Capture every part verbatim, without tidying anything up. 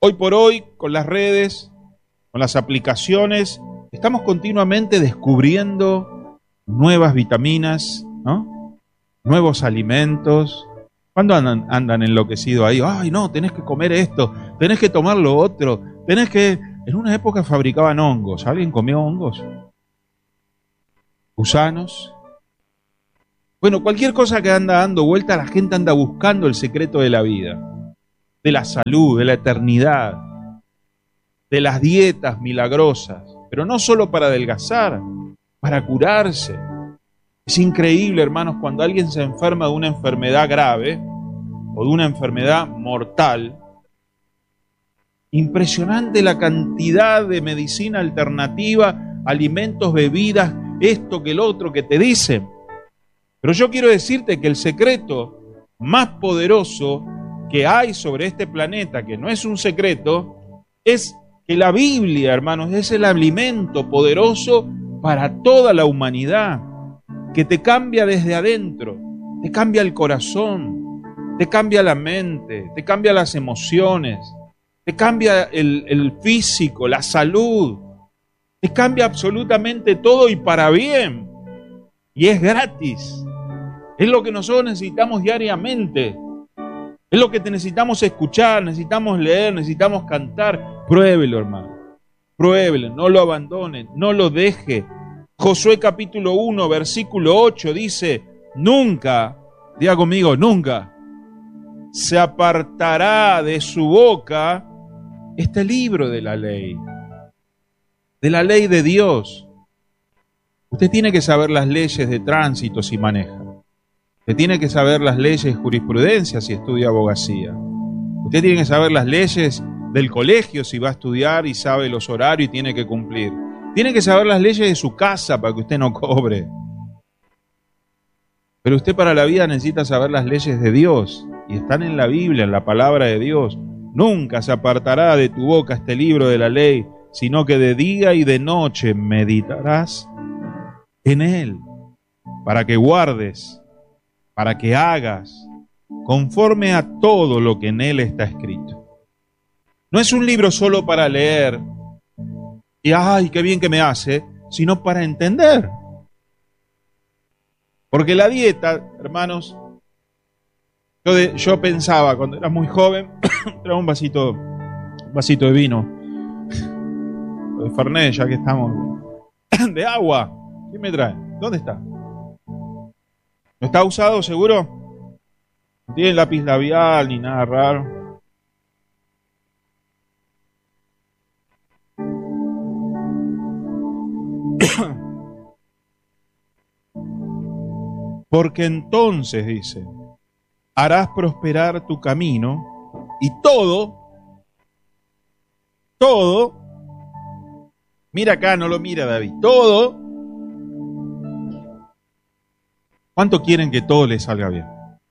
Hoy por hoy, con las redes, con las aplicaciones, estamos continuamente descubriendo nuevas vitaminas, ¿no? Nuevos alimentos. ¿Cuándo andan, andan enloquecidos ahí? Ay, no, tenés que comer esto, tenés que tomar lo otro, tenés que... En una época fabricaban hongos. ¿Alguien comió hongos? Gusanos. Bueno, cualquier cosa que anda dando vuelta, la gente anda buscando el secreto de la vida, de la salud, de la eternidad, de las dietas milagrosas, pero no solo para adelgazar, para curarse. Es increíble, hermanos, cuando alguien se enferma de una enfermedad grave o de una enfermedad mortal. Impresionante la cantidad de medicina alternativa, alimentos, bebidas, esto que el otro que te dicen. Pero yo quiero decirte que el secreto más poderoso que hay sobre este planeta, que no es un secreto, es que la Biblia, hermanos, es el alimento poderoso para toda la humanidad, que te cambia desde adentro, te cambia el corazón, te cambia la mente, te cambia las emociones, te cambia el, el físico, la salud, te cambia absolutamente todo y para bien. Y es gratis. Es lo que nosotros necesitamos diariamente. Es lo que necesitamos escuchar, necesitamos leer, necesitamos cantar. Pruébelo, hermano. Pruébelo, no lo abandonen, no lo deje. Josué capítulo uno, versículo ocho dice, nunca, diga conmigo, nunca, se apartará de su boca este libro de la ley, de la ley de Dios. Usted tiene que saber las leyes de tránsito si maneja. Usted tiene que saber las leyes de jurisprudencia si estudia abogacía. Usted tiene que saber las leyes del colegio si va a estudiar y sabe los horarios y tiene que cumplir. Tiene que saber las leyes de su casa para que usted no cobre. Pero usted para la vida necesita saber las leyes de Dios y están en la Biblia, en la palabra de Dios. Nunca se apartará de tu boca este libro de la ley, sino que de día y de noche meditarás en él, para que guardes, para que hagas, conforme a todo lo que en él está escrito. No es un libro solo para leer y ¡ay, qué bien que me hace!, sino para entender. Porque la dieta, hermanos, yo, de, yo pensaba cuando era muy joven, trae un vasito, un vasito de vino, de Fernet, ya que estamos, de agua. ¿Quién me trae? ¿Dónde está? ¿No está usado seguro? No tiene lápiz labial ni nada raro. Porque entonces, dice, harás prosperar tu camino y todo, todo, mira acá, no lo mira David, todo, ¿cuánto quieren que todo les salga bien?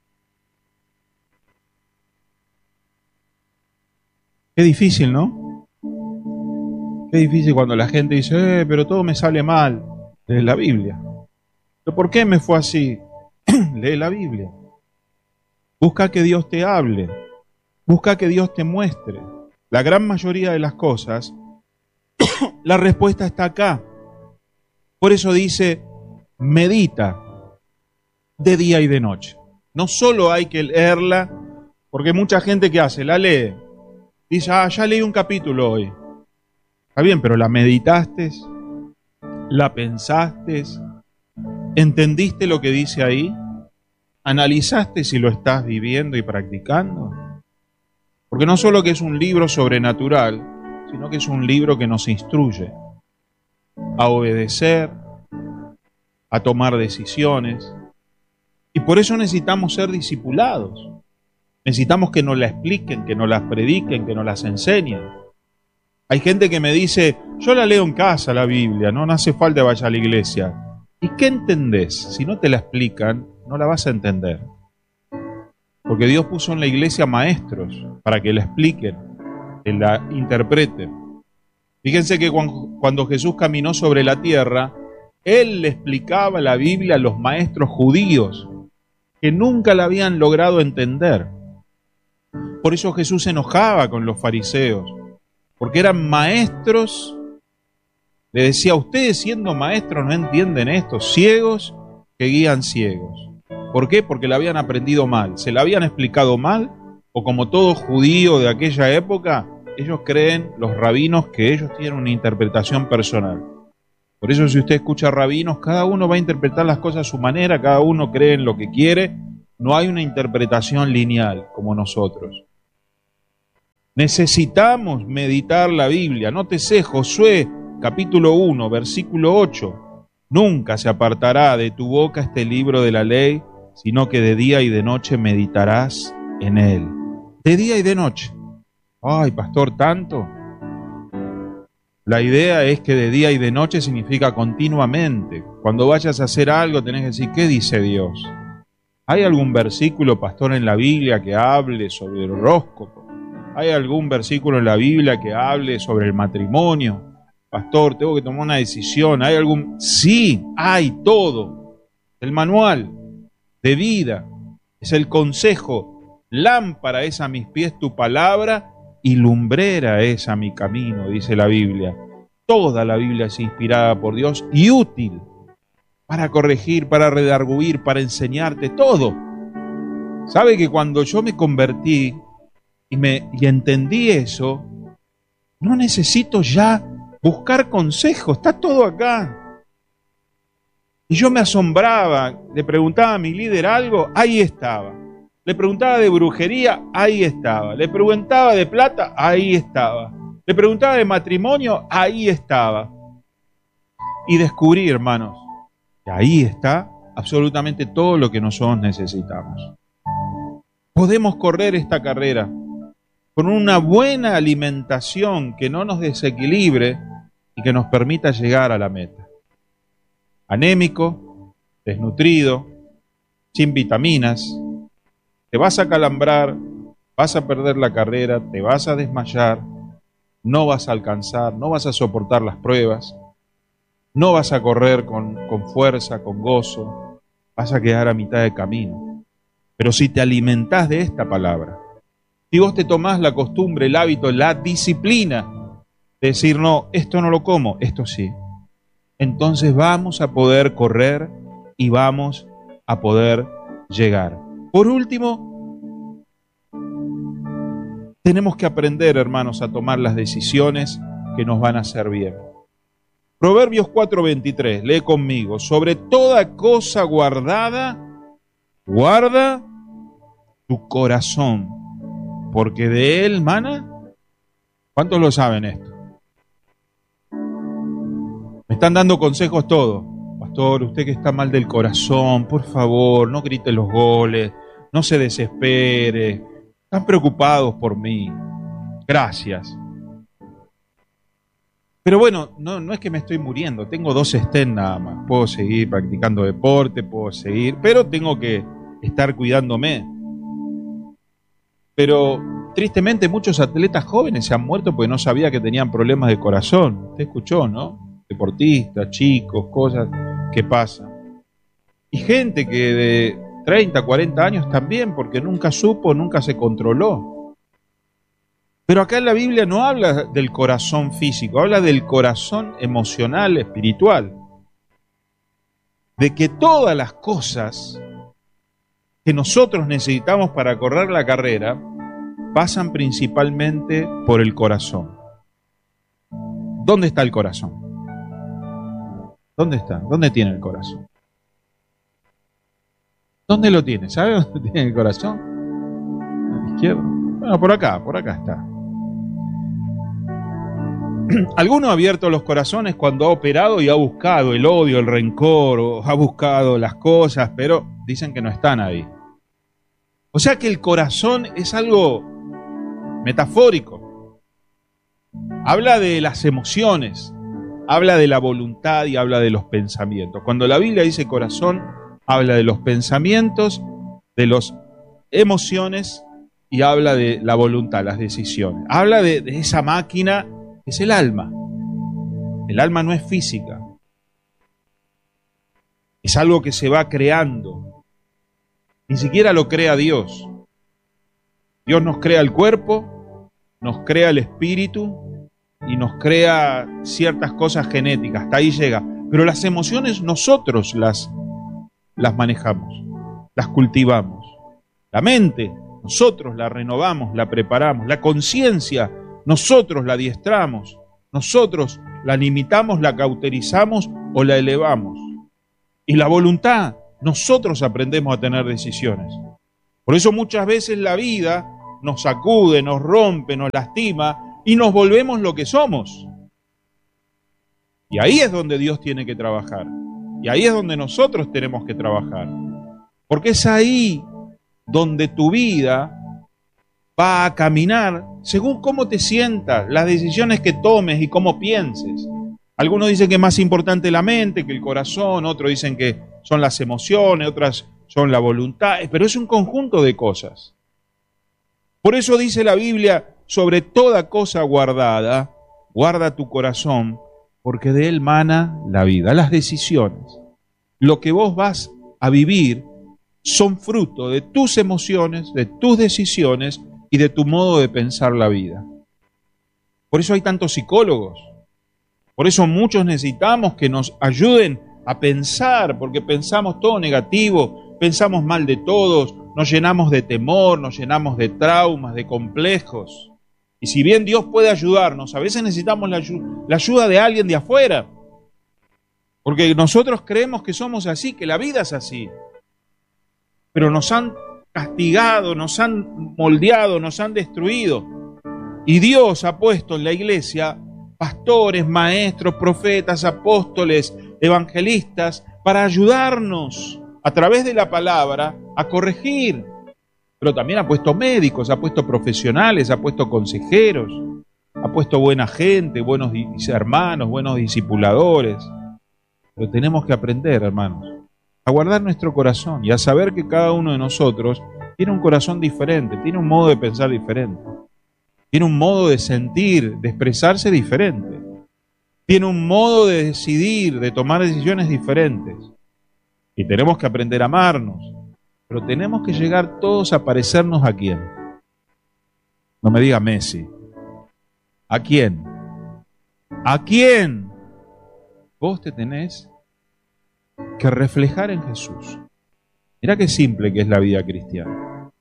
Qué difícil, ¿no? Qué difícil cuando la gente dice, eh, pero todo me sale mal. Lee la Biblia. ¿Pero por qué me fue así? Lee la Biblia. Busca que Dios te hable. Busca que Dios te muestre. La gran mayoría de las cosas, la respuesta está acá. Por eso dice, medita de día y de noche. No solo hay que leerla, porque mucha gente que hace, la lee. Dice, ah, ya leí un capítulo hoy. Está bien, pero la meditaste, la pensaste, ¿entendiste lo que dice ahí? ¿Analizaste si lo estás viviendo y practicando? Porque no solo que es un libro sobrenatural, sino que es un libro que nos instruye a obedecer, a tomar decisiones. Y por eso necesitamos ser discipulados. Necesitamos que nos la expliquen, que nos las prediquen, que nos las enseñen. Hay gente que me dice, yo la leo en casa la Biblia, no, no hace falta que vaya a la iglesia. ¿Y qué entendés? Si no te la explican, no la vas a entender. Porque Dios puso en la iglesia maestros para que la expliquen, que la interpreten. Fíjense que cuando Jesús caminó sobre la tierra, Él le explicaba la Biblia a los maestros judíos que nunca la habían logrado entender. Por eso Jesús se enojaba con los fariseos, porque eran maestros. Le decía, ustedes siendo maestros no entienden esto, ciegos que guían ciegos. ¿Por qué? Porque la habían aprendido mal, se la habían explicado mal, o como todo judío de aquella época, ellos creen, los rabinos, que ellos tienen una interpretación personal. Por eso si usted escucha rabinos, cada uno va a interpretar las cosas a su manera, cada uno cree en lo que quiere, no hay una interpretación lineal como nosotros. Necesitamos meditar la Biblia. Nótese, Josué capítulo uno, versículo ocho. Nunca se apartará de tu boca este libro de la ley, sino que de día y de noche meditarás en él. De día y de noche. Ay, pastor, ¿tanto? La idea es que de día y de noche significa continuamente. Cuando vayas a hacer algo tenés que decir, ¿qué dice Dios? ¿Hay algún versículo, pastor, en la Biblia que hable sobre el horóscopo? ¿Hay algún versículo en la Biblia que hable sobre el matrimonio? Pastor, tengo que tomar una decisión. ¿Hay algún? Sí, hay todo. El manual de vida es el consejo. Lámpara es a mis pies tu palabra y lumbrera es a mi camino, dice la Biblia. Toda la Biblia es inspirada por Dios y útil para corregir, para redarguir, para enseñarte, todo. ¿Sabe que cuando yo me convertí y, me, y entendí eso, no necesito ya buscar consejo, está todo acá? Y yo me asombraba, le preguntaba a mi líder algo, ahí estaba. Le preguntaba de brujería, ahí estaba. Le preguntaba de plata, ahí estaba. Le preguntaba de matrimonio, ahí estaba. Y descubrí, hermanos, que ahí está absolutamente todo lo que nosotros necesitamos. Podemos correr esta carrera con una buena alimentación que no nos desequilibre y que nos permita llegar a la meta. Anémico, desnutrido, sin vitaminas, te vas a calambrar, vas a perder la carrera, te vas a desmayar, no vas a alcanzar, no vas a soportar las pruebas, no vas a correr con, con fuerza, con gozo, vas a quedar a mitad de camino. Pero si te alimentás de esta palabra, si vos te tomás la costumbre, el hábito, la disciplina de decir, no, esto no lo como, esto sí, entonces vamos a poder correr y vamos a poder llegar. Por último, tenemos que aprender, hermanos, a tomar las decisiones que nos van a hacer bien. Proverbios cuatro veintitrés, lee conmigo. Sobre toda cosa guardada, guarda tu corazón, porque de él mana. ¿Cuántos lo saben esto? Me están dando consejos todos. Pastor, usted que está mal del corazón, por favor, no grite los goles, no se desespere. Están preocupados por mí. Gracias. Pero bueno, no, no es que me estoy muriendo, tengo dos stents nada más. Puedo seguir practicando deporte, puedo seguir, pero tengo que estar cuidándome. Pero tristemente muchos atletas jóvenes se han muerto porque no sabía que tenían problemas de corazón. Usted escuchó, ¿no? Deportistas, chicos, cosas que pasan. Y gente que de treinta, cuarenta años también, porque nunca supo, nunca se controló. Pero acá en la Biblia no habla del corazón físico, habla del corazón emocional, espiritual. De que todas las cosas que nosotros necesitamos para correr la carrera pasan principalmente por el corazón. ¿Dónde está el corazón? ¿Dónde está? ¿Dónde tiene el corazón? ¿Dónde lo tiene? ¿Sabe dónde tiene el corazón? A la izquierda. Bueno, por acá, por acá está. Alguno ha abierto los corazones cuando ha operado y ha buscado el odio, el rencor, o ha buscado las cosas, pero dicen que no están ahí. O sea que el corazón es algo metafórico. Habla de las emociones, habla de la voluntad y habla de los pensamientos. Cuando la Biblia dice corazón, habla de los pensamientos, de las emociones y habla de la voluntad, las decisiones. Habla de, de esa máquina que es el alma. El alma no es física. Es algo que se va creando. Ni siquiera lo crea Dios. Dios nos crea el cuerpo, nos crea el espíritu y nos crea ciertas cosas genéticas, hasta ahí llega. Pero las emociones nosotros las, las manejamos, las cultivamos. La mente, nosotros la renovamos, la preparamos. La conciencia, nosotros la adiestramos. Nosotros la limitamos, la cauterizamos o la elevamos. Y la voluntad, nosotros aprendemos a tener decisiones. Por eso muchas veces la vida nos sacude, nos rompe, nos lastima y nos volvemos lo que somos. Y ahí es donde Dios tiene que trabajar. Y ahí es donde nosotros tenemos que trabajar. Porque es ahí donde tu vida va a caminar según cómo te sientas, las decisiones que tomes y cómo pienses. Algunos dicen que es más importante la mente que el corazón, otros dicen que son las emociones, otras son la voluntad, pero es un conjunto de cosas. Por eso dice la Biblia, sobre toda cosa guardada, guarda tu corazón, porque de él mana la vida. Las decisiones, lo que vos vas a vivir, son fruto de tus emociones, de tus decisiones y de tu modo de pensar la vida. Por eso hay tantos psicólogos. Por eso muchos necesitamos que nos ayuden a pensar, porque pensamos todo negativo, pensamos mal de todos, nos llenamos de temor, nos llenamos de traumas, de complejos. Y si bien Dios puede ayudarnos, a veces necesitamos la, ayu- la ayuda de alguien de afuera. Porque nosotros creemos que somos así, que la vida es así. Pero nos han castigado, nos han moldeado, nos han destruido. Y Dios ha puesto en la iglesia pastores, maestros, profetas, apóstoles, evangelistas, para ayudarnos a través de la palabra a corregir. Pero también ha puesto médicos, ha puesto profesionales, ha puesto consejeros, ha puesto buena gente, buenos hermanos, buenos discipuladores. Pero tenemos que aprender, hermanos, a guardar nuestro corazón y a saber que cada uno de nosotros tiene un corazón diferente, tiene un modo de pensar diferente, tiene un modo de sentir, de expresarse diferente, tiene un modo de decidir, de tomar decisiones diferentes. Y tenemos que aprender a amarnos, pero tenemos que llegar todos a parecernos a quién. No me diga Messi. ¿A quién? ¿A quién? Vos te tenés que reflejar en Jesús. Mirá qué simple que es la vida cristiana.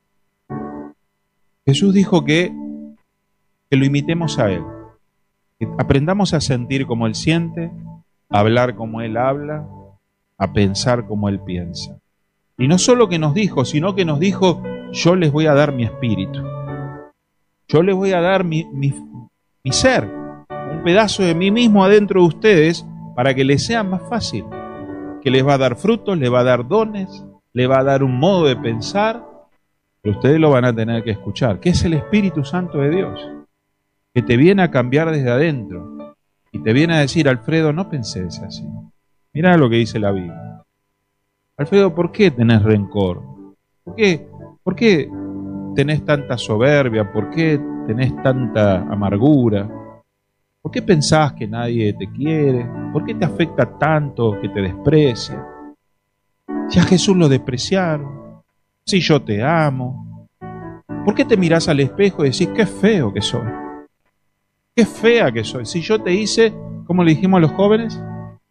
Jesús dijo que, que lo imitemos a Él, que aprendamos a sentir como Él siente, a hablar como Él habla, a pensar como Él piensa. Y no solo que nos dijo, sino que nos dijo, yo les voy a dar mi espíritu, yo les voy a dar mi, mi, mi ser, un pedazo de mí mismo adentro de ustedes para que les sea más fácil, que les va a dar frutos, les va a dar dones, les va a dar un modo de pensar, pero ustedes lo van a tener que escuchar, que es el Espíritu Santo de Dios, que te viene a cambiar desde adentro y te viene a decir, Alfredo, no penses así. Mirá lo que dice la Biblia. Alfredo, ¿por qué tenés rencor? ¿Por qué, por qué tenés tanta soberbia? ¿Por qué tenés tanta amargura? ¿Por qué pensás que nadie te quiere? ¿Por qué te afecta tanto que te desprecia? Si a Jesús lo despreciaron, si yo te amo, ¿por qué te mirás al espejo y decís, qué feo que soy? Qué fea que soy. Si yo te hice, ¿cómo le dijimos a los jóvenes?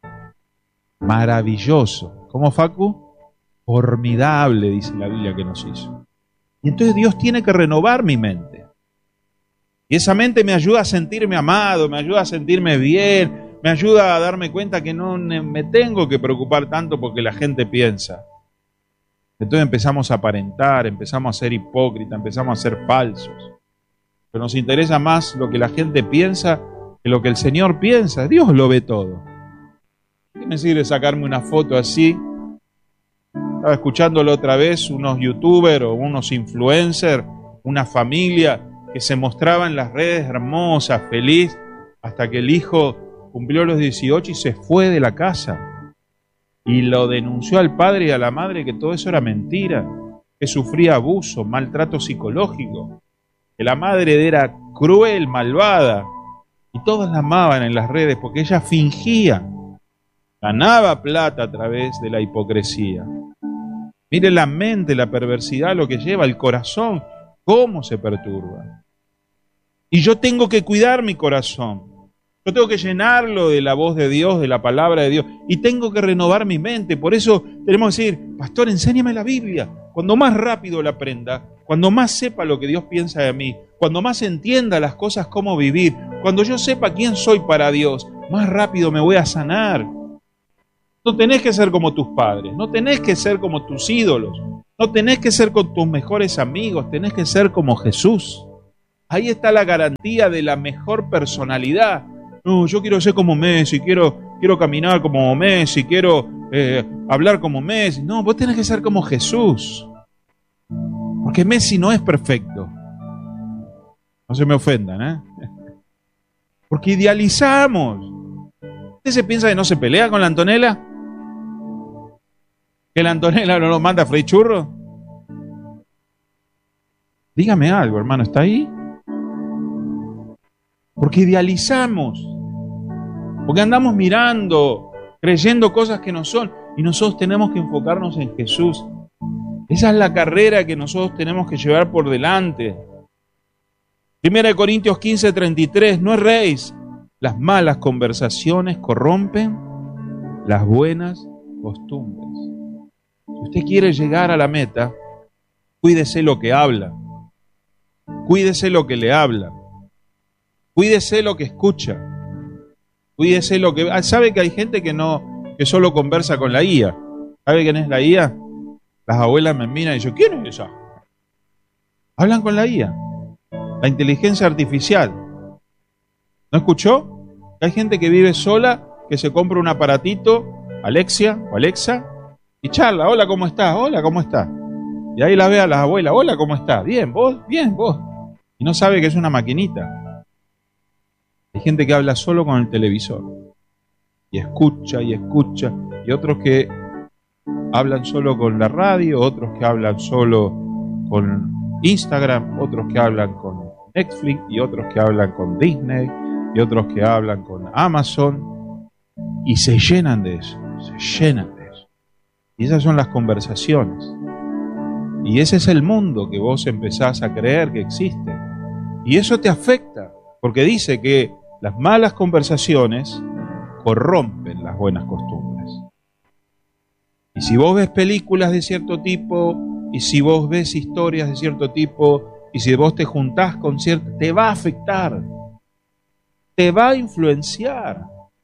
Maravilloso. ¿Cómo, Facu? Formidable, dice la Biblia que nos hizo. Y entonces Dios tiene que renovar mi mente. Y esa mente me ayuda a sentirme amado, me ayuda a sentirme bien, me ayuda a darme cuenta que no me tengo que preocupar tanto porque la gente piensa. Entonces empezamos a aparentar, empezamos a ser hipócritas, empezamos a ser falsos. Pero nos interesa más lo que la gente piensa que lo que el Señor piensa. Dios lo ve todo. ¿Qué me sirve sacarme una foto así? Estaba escuchándolo otra vez, unos youtubers o unos influencers, una familia que se mostraba en las redes hermosa, feliz, hasta que el hijo cumplió los dieciocho y se fue de la casa. Y lo denunció al padre y a la madre que todo eso era mentira, que sufría abuso, maltrato psicológico, que la madre era cruel, malvada, y todos la amaban en las redes porque ella fingía, ganaba plata a través de la hipocresía. Mire la mente, la perversidad, lo que lleva el corazón, ¿Cómo se perturba? Y yo tengo que cuidar mi corazón. Yo tengo que llenarlo de la voz de Dios, de la palabra de Dios. Y tengo que renovar mi mente. Por eso tenemos que decir, pastor, enséñame la Biblia. Cuando más rápido la aprenda, cuando más sepa lo que Dios piensa de mí, cuando más entienda las cosas, cómo vivir, cuando yo sepa quién soy para Dios, más rápido me voy a sanar. No tenés que ser como tus padres, no tenés que ser como tus ídolos, no tenés que ser con tus mejores amigos, tenés que ser como Jesús. Ahí está la garantía de la mejor personalidad. No, yo quiero ser como Messi, quiero, quiero caminar como Messi, quiero eh, hablar como Messi. No, vos tenés que ser como Jesús. Porque Messi no es perfecto. No se me ofendan, ¿eh? Porque idealizamos. ¿Usted se piensa que no se pelea con la Antonella? ¿Que la Antonella no lo manda a freír churro? Dígame algo, hermano, ¿está ahí? Porque idealizamos. Porque andamos mirando, creyendo cosas que no son. Y nosotros tenemos que enfocarnos en Jesús. Esa es la carrera que nosotros tenemos que llevar por delante. Primera de Corintios quince, treinta y tres. No erréis. Las malas conversaciones corrompen las buenas costumbres. Si usted quiere llegar a la meta, cuídese lo que habla. Cuídese lo que le habla. Cuídese lo que escucha. Cuídese lo que... ¿Sabe que hay gente que no, que solo conversa con la I A? ¿Sabe quién es la I A? Las abuelas me miran y dicen, ¿quién es esa? Hablan con la I A. La inteligencia artificial. ¿No escuchó? Hay gente que vive sola, que se compra un aparatito, Alexia o Alexa, y charla. Hola, ¿cómo estás? Hola, ¿cómo estás? Y ahí la ve a las abuelas. Hola, ¿cómo estás? Bien, ¿vos? Bien, ¿vos? Y no sabe que es una maquinita. Hay gente que habla solo con el televisor. Y escucha y escucha. Y otros que hablan solo con la radio, otros que hablan solo con Instagram, otros que hablan con Netflix, y otros que hablan con Disney, y otros que hablan con Amazon. Y se llenan de eso. Se llenan de eso. Y esas son las conversaciones. Y ese es el mundo que vos empezás a creer que existe. Y eso te afecta. Porque dice que las malas conversaciones corrompen las buenas costumbres. Y si vos ves películas de cierto tipo, y si vos ves historias de cierto tipo, y si vos te juntás con cierto... te va a afectar. Te va a influenciar.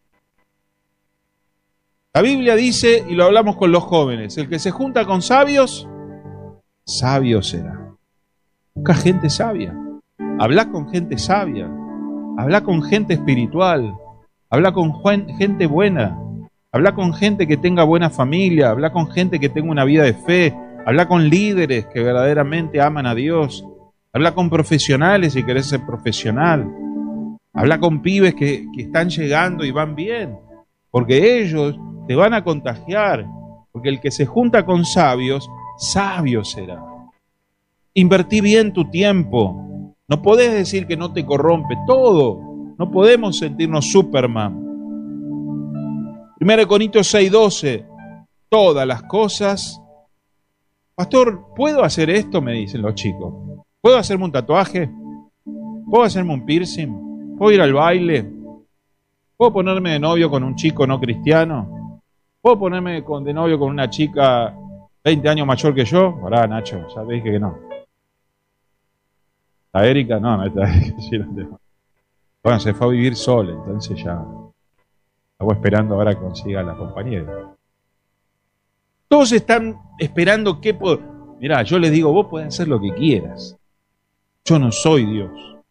La Biblia dice, y lo hablamos con los jóvenes, el que se junta con sabios, sabio será. Busca gente sabia. Habla con gente sabia. Habla con gente espiritual. Habla con gente buena. Habla con gente que tenga buena familia. Habla con gente que tenga una vida de fe. Habla con líderes que verdaderamente aman a Dios. Habla con profesionales si querés ser profesional. Habla con pibes que, que están llegando y van bien. Porque ellos te van a contagiar. Porque el que se junta con sabios, sabio será. Invertí bien tu tiempo. No podés decir que no te corrompe todo. No podemos sentirnos Superman. Primera de Corintios seis, doce. Todas las cosas. Pastor, ¿puedo hacer esto? Me dicen los chicos. ¿Puedo hacerme un tatuaje? ¿Puedo hacerme un piercing? ¿Puedo ir al baile? ¿Puedo ponerme de novio con un chico no cristiano? ¿Puedo ponerme con, de novio con una chica veinte años mayor que yo? Pará, Nacho, ya te dije que no. ¿La Erika? No, no está Erika. Sí, no te... Bueno, se fue a vivir sola, entonces ya estamos esperando ahora que consiga la compañera. Todos están esperando qué puedo... Mirá, yo les digo, vos podés hacer lo que quieras. Yo no soy Dios.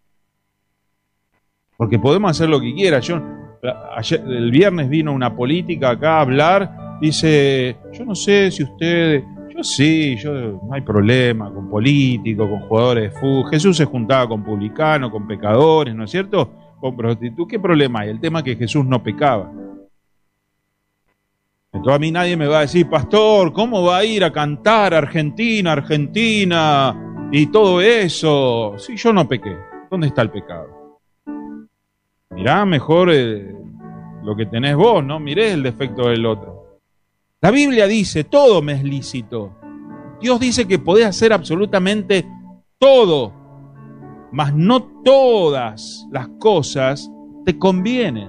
Porque podemos hacer lo que quieras. Yo, ayer, el viernes vino una política acá a hablar, dice, yo no sé si usted... Yo sí, yo no hay problema con políticos, con jugadores de fútbol. Jesús se juntaba con publicanos, con pecadores, ¿no es cierto? Con prostitutas. ¿Qué problema hay? El tema es que Jesús no pecaba. Entonces a mí nadie me va a decir, pastor, ¿cómo va a ir a cantar Argentina, Argentina y todo eso? Si yo no pequé, ¿dónde está el pecado? Mirá mejor eh, lo que tenés vos, ¿no? Miré el defecto del otro. La Biblia dice, todo me es lícito. Dios dice que podés hacer absolutamente todo, mas no todas las cosas te convienen.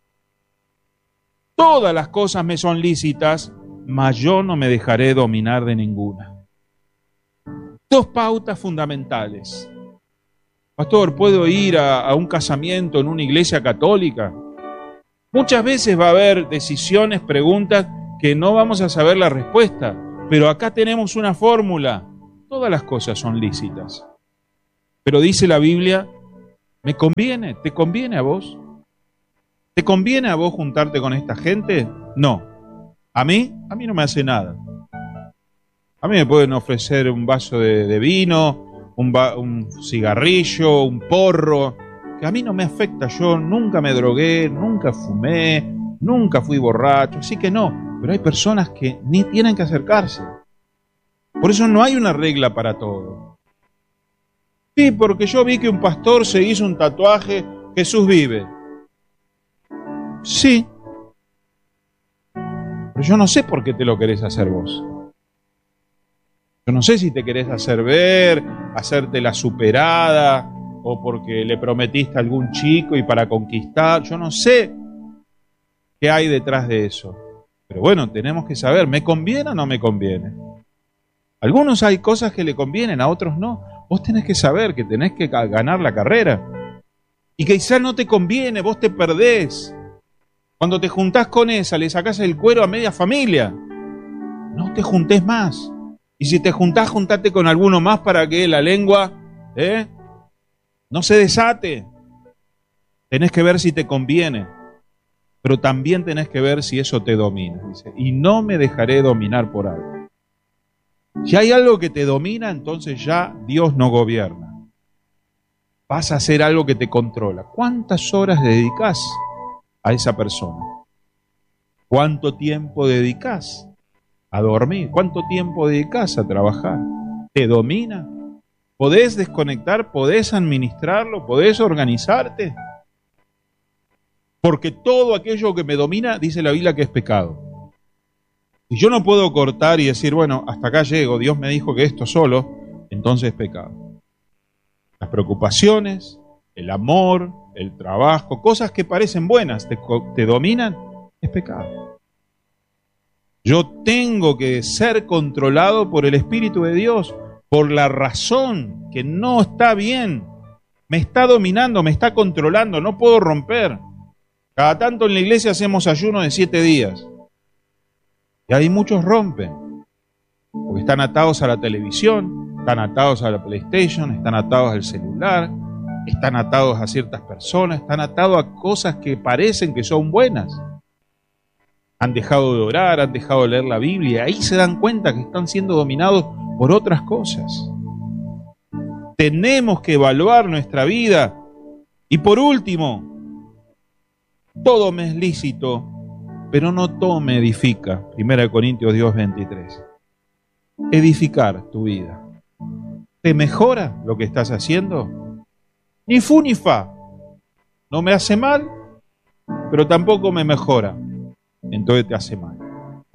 Todas las cosas me son lícitas, mas yo no me dejaré dominar de ninguna. Dos pautas fundamentales. Pastor, ¿puedo ir a, a un casamiento en una iglesia católica? Muchas veces va a haber decisiones, preguntas que no vamos a saber la respuesta, pero acá tenemos una fórmula. Todas las cosas son lícitas. Pero dice la Biblia, ¿me conviene? ¿Te conviene a vos? ¿Te conviene a vos juntarte con esta gente? No. ¿A mí? A mí no me hace nada. A mí me pueden ofrecer un vaso de, de vino, un, va, un cigarrillo, un porro, que a mí no me afecta. Yo nunca me drogué, nunca fumé, nunca fui borracho, así que no. Pero hay personas que ni tienen que acercarse. Por eso no hay una regla para todo. Sí, porque yo vi que un pastor se hizo un tatuaje, Jesús vive. Sí. Pero yo no sé por qué te lo querés hacer vos. Yo no sé si te querés hacer ver, hacerte la superada, o porque le prometiste a algún chico y para conquistar. Yo no sé qué hay detrás de eso. Pero bueno, tenemos que saber, ¿me conviene o no me conviene? A algunos hay cosas que le convienen, a otros no. Vos tenés que saber que tenés que ganar la carrera. Y que quizás no te conviene, vos te perdés. Cuando te juntás con esa, le sacás el cuero a media familia. No te juntés más. Y si te juntás, juntate con alguno más para que la lengua ¿eh? no se desate. Tenés que ver si te conviene. Pero también tenés que ver si eso te domina. Dice, y no me dejaré dominar por algo. Si hay algo que te domina, entonces ya Dios no gobierna. Vas a hacer algo que te controla. ¿Cuántas horas dedicás a esa persona? ¿Cuánto tiempo dedicás a dormir? ¿Cuánto tiempo dedicás a trabajar? ¿Te domina? ¿Podés desconectar? ¿Podés administrarlo? ¿Podés organizarte? Porque todo aquello que me domina, dice la Biblia que es pecado. Si yo no puedo cortar y decir, bueno, hasta acá llego, Dios me dijo que esto solo, entonces es pecado. Las preocupaciones, el amor, el trabajo, cosas que parecen buenas, te, te dominan, es pecado. Yo tengo que ser controlado por el Espíritu de Dios, por la razón que no está bien. Me está dominando, me está controlando, no puedo romper. Cada tanto en la iglesia hacemos ayuno de siete días. Y ahí muchos rompen, porque están atados a la televisión, están atados a la PlayStation, están atados al celular, están atados a ciertas personas, están atados a cosas que parecen que son buenas. Han dejado de orar, han dejado de leer la Biblia, ahí se dan cuenta que están siendo dominados por otras cosas. Tenemos que evaluar nuestra vida. Y por último, todo me es lícito, pero no todo me edifica. Primera de Corintios dos veintitrés. Edificar tu vida. ¿Te mejora lo que estás haciendo? Ni fu ni fa. No me hace mal, pero tampoco me mejora. Entonces te hace mal.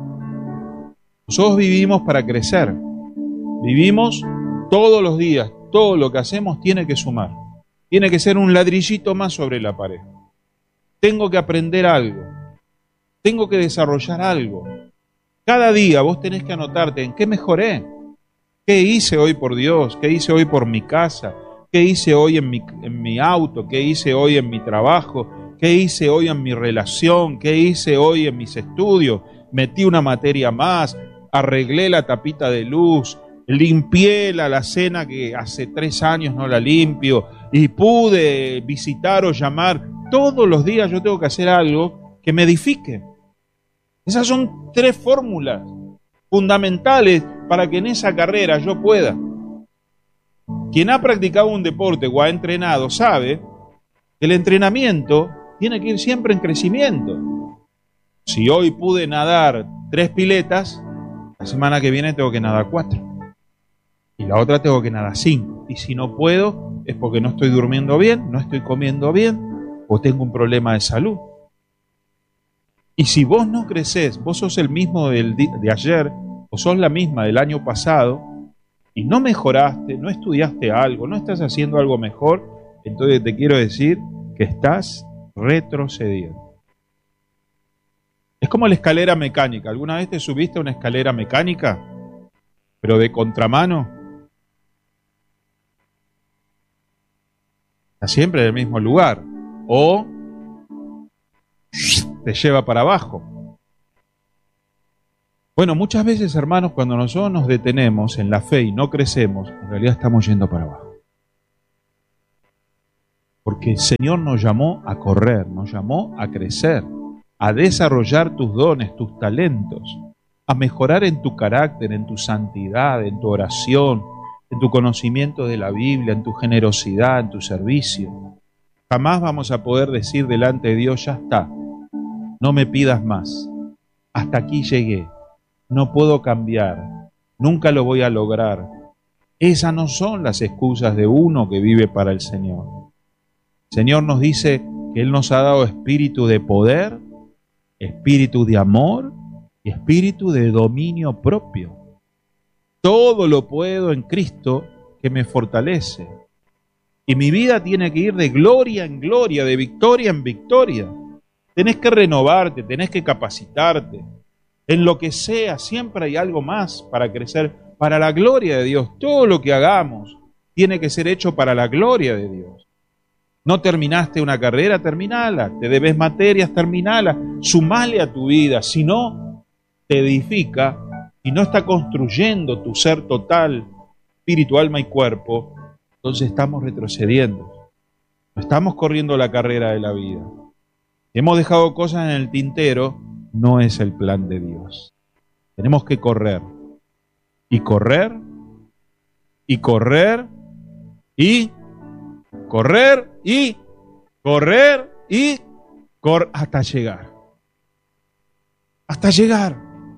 Nosotros vivimos para crecer. Vivimos todos los días. Todo lo que hacemos tiene que sumar. Tiene que ser un ladrillito más sobre la pared. Tengo que aprender algo. Tengo que desarrollar algo. Cada día vos tenés que anotarte en qué mejoré. ¿Qué hice hoy por Dios? ¿Qué hice hoy por mi casa? ¿Qué hice hoy en mi, en mi auto? ¿Qué hice hoy en mi trabajo? ¿Qué hice hoy en mi relación? ¿Qué hice hoy en mis estudios? Metí una materia más, arreglé la tapita de luz, limpié la alacena que hace tres años no la limpio y pude visitar o llamar. Todos los días yo tengo que hacer algo que me edifique. Esas son tres fórmulas fundamentales para que en esa carrera yo pueda. Quien ha practicado un deporte o ha entrenado sabe que el entrenamiento tiene que ir siempre en crecimiento. Si hoy pude nadar tres piletas, la semana que viene tengo que nadar cuatro. Y la otra tengo que nadar cinco. Y si no puedo, es porque no estoy durmiendo bien, no estoy comiendo bien, o tengo un problema de salud. Y si vos no crecés, vos sos el mismo del de ayer, o sos la misma del año pasado, y no mejoraste, no estudiaste algo, no estás haciendo algo mejor, entonces te quiero decir que estás retrocediendo. Es como la escalera mecánica. ¿Alguna vez te subiste a una escalera mecánica, pero de contramano? Está siempre en el mismo lugar. O te lleva para abajo. Bueno, muchas veces, hermanos, cuando nosotros nos detenemos en la fe y no crecemos, en realidad estamos yendo para abajo. Porque el Señor nos llamó a correr, nos llamó a crecer, a desarrollar tus dones, tus talentos, a mejorar en tu carácter, en tu santidad, en tu oración, en tu conocimiento de la Biblia, en tu generosidad, en tu servicio. Jamás vamos a poder decir delante de Dios, ya está, no me pidas más, hasta aquí llegué, no puedo cambiar, nunca lo voy a lograr. Esas no son las excusas de uno que vive para el Señor. El Señor nos dice que Él nos ha dado espíritu de poder, espíritu de amor y espíritu de dominio propio. Todo lo puedo en Cristo que me fortalece. Y mi vida tiene que ir de gloria en gloria, de victoria en victoria. Tenés que renovarte, tenés que capacitarte. En lo que sea, siempre hay algo más para crecer, para la gloria de Dios. Todo lo que hagamos tiene que ser hecho para la gloria de Dios. No terminaste una carrera, terminala. Te debes materias, terminala. Sumale a tu vida. Si no te edifica y no está construyendo tu ser total, espíritu, alma y cuerpo, entonces estamos retrocediendo. No estamos corriendo la carrera de la vida. Hemos dejado cosas en el tintero, no es el plan de Dios. Tenemos que correr. Y correr, y correr, y correr, y correr, y correr, hasta llegar. Hasta llegar.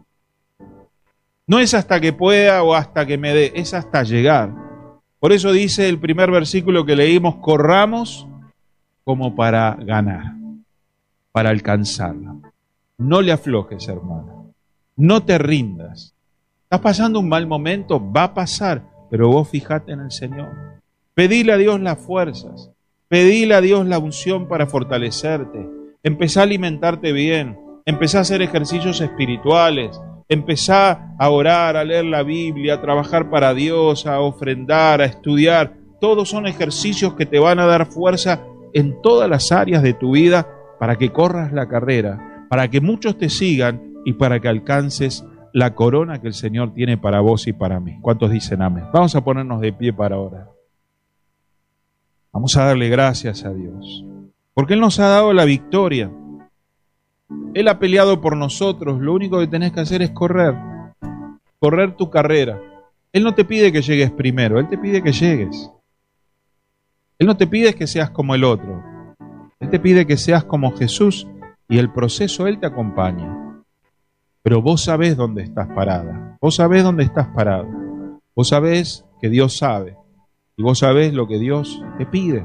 No es hasta que pueda o hasta que me dé, es hasta llegar. Por eso dice el primer versículo que leímos, corramos como para ganar, para alcanzarla. No le aflojes, hermano. No te rindas. ¿Estás pasando un mal momento? Va a pasar, pero vos fijate en el Señor. Pedile a Dios las fuerzas. Pedile a Dios la unción para fortalecerte. Empezá a alimentarte bien. Empezá a hacer ejercicios espirituales. Empezá a orar, a leer la Biblia, a trabajar para Dios, a ofrendar, a estudiar. Todos son ejercicios que te van a dar fuerza en todas las áreas de tu vida para que corras la carrera, para que muchos te sigan y para que alcances la corona que el Señor tiene para vos y para mí. ¿Cuántos dicen amén? Vamos a ponernos de pie para orar. Vamos a darle gracias a Dios, porque Él nos ha dado la victoria. Él ha peleado por nosotros. Lo único que tenés que hacer es correr, correr tu carrera. Él no te pide que llegues primero, Él te pide que llegues. Él no te pide que seas como el otro, Él te pide que seas como Jesús y el proceso Él te acompaña. Pero vos sabés dónde estás parada, vos sabés dónde estás parado, vos sabés que Dios sabe y vos sabés lo que Dios te pide.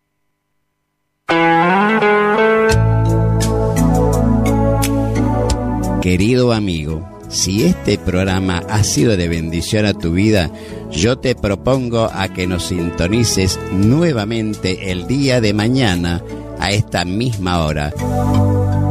Querido amigo, si este programa ha sido de bendición a tu vida, yo te propongo a que nos sintonices nuevamente el día de mañana a esta misma hora.